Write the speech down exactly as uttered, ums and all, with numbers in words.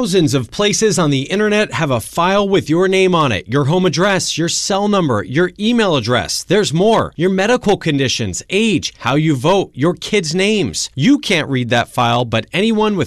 Thousands of places on the internet have a file with your name on it, your home address, your cell number, your email address. There's more. Your medical conditions, age, how you vote, your kids' names. You can't read that file, but anyone with